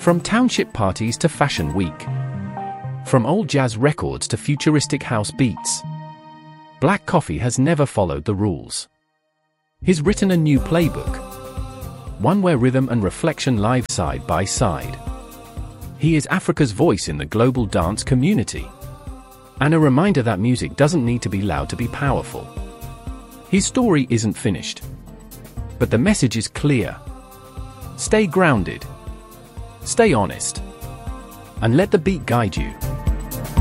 From township parties to fashion week. From old jazz records to futuristic house beats. Black Coffee has never followed the rules. He's written a new playbook. One where rhythm and reflection live side by side. He is Africa's voice in the global dance community. And a reminder that music doesn't need to be loud to be powerful. His story isn't finished. But the message is clear. Stay grounded. Stay honest. And let the beat guide you.